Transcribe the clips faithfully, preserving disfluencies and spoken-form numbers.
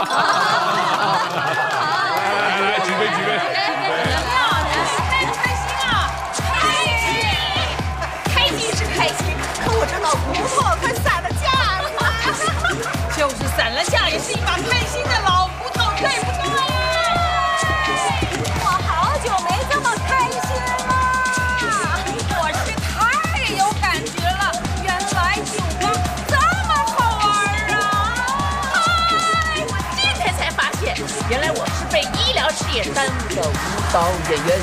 来来，举杯举杯！ 开不开心啊？开心，开心是开心，可我这老骨头快散了架了。就是散了架，也是一把开心的老骨头，对不对？我好久没这么开心了，我是太有感觉了。原来酒吧这么好玩啊！哎，我今天才发现，原来我是被医疗事业耽误的舞蹈演员。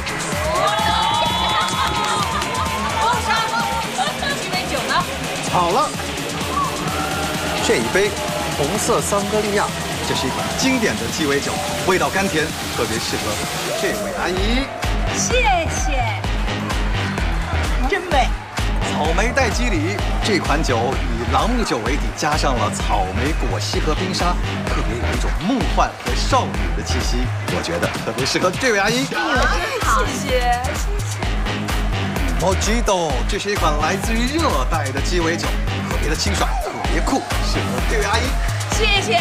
多少？鸡尾酒呢？ 好了，这一杯红色桑格利亚，这是一款经典的鸡尾酒，味道甘甜，特别适合这位阿姨。 谢谢，真美。 草莓代基里这款酒以朗姆酒为底，加上了草莓果昔和冰沙，特别有一种梦幻和少女的气息，我觉得特别适合这位阿姨。 好，谢谢，谢谢。 Mojito， 这是一款来自于热带的鸡尾酒，特别的清爽，特别酷，适合这位阿姨。 谢谢。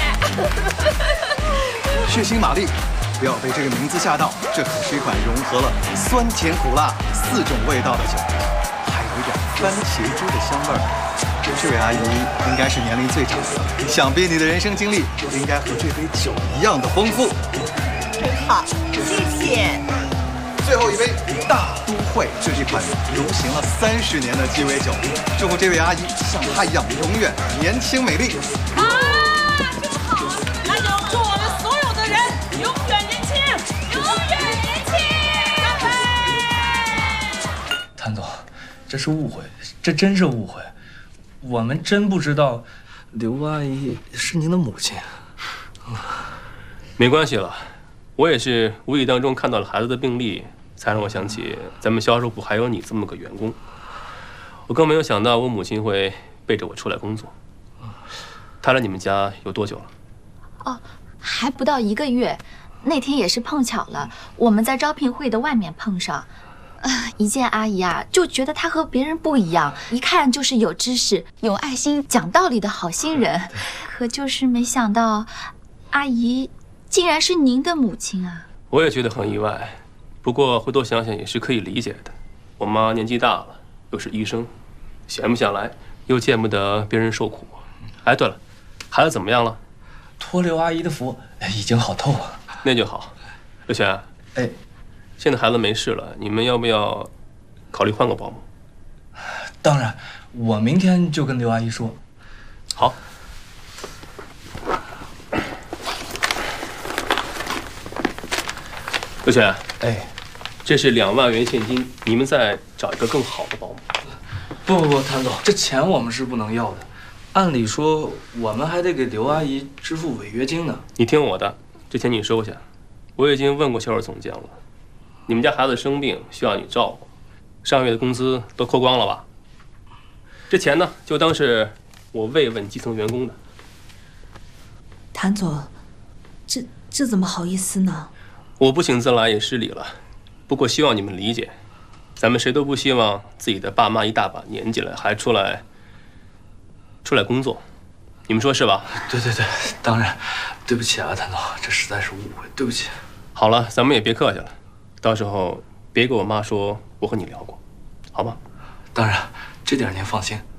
血腥玛丽，不要被这个名字吓到，这可是一款融合了酸甜苦辣四种味道的酒，还有一点番茄汁的香味儿。这位阿姨应该是年龄最长的，想必你的人生经历应该和这杯酒一样的丰富。 真好，谢谢。 最后一杯大都会，这是一款流行了三十年的鸡尾酒，祝福这位阿姨像她一样永远年轻美丽。 啊，真好！那就祝我们所有的人永远年轻，永远年轻！干杯！ 谭总，这是误会，这真是误会，我们真不知道刘阿姨是您的母亲。 没关系了，我也是无意当中看到了孩子的病历，才让我想起咱们销售部还有你这么个员工。我更没有想到我母亲会背着我出来工作。她来你们家有多久了？ 哦，还不到一个月。那天也是碰巧了，我们在招聘会的外面碰上。啊，一见阿姨啊，就觉得她和别人不一样，一看就是有知识、有爱心、讲道理的好心人。可就是没想到，阿姨竟然是您的母亲啊！ 我也觉得很意外，不过回头想想也是可以理解的。我妈年纪大了，又是医生，闲不下来，又见不得别人受苦。哎，对了，孩子怎么样了？ 托刘阿姨的福，已经好透了。 那就好。刘璇， 哎， 现在孩子没事了，你们要不要考虑换个保姆？ 当然，我明天就跟刘阿姨说。 好。刘璇， 哎， 这是两万元现金，你们再找一个更好的保姆。 不不不，谭总，这钱我们是不能要的。按理说，我们还得给刘阿姨支付违约金呢。 你听我的，这钱你收下。我已经问过销售总监了，你们家孩子生病需要你照顾，上月的工资都扣光了吧？这钱呢，就当是我慰问基层员工的。 谭总，这这怎么好意思呢？ 我不请自来也失礼了，不过希望你们理解，咱们谁都不希望自己的爸妈一大把年纪了还出来出来工作，你们说是吧？ 对对对，当然，对不起啊，谭总，这实在是误会，对不起。 好了，咱们也别客气了，到时候别给我妈说我和你聊过，好吗？ 当然，这点您放心。